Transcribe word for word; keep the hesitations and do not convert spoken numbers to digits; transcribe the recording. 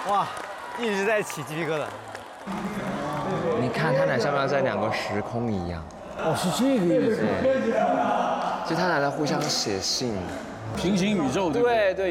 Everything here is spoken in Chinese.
哇，一直在起鸡皮疙瘩。 你看他俩像不像在两个时空一样？ 哦，是这个意思。 就他俩在互相写信。 平行宇宙，对不对？ 对对。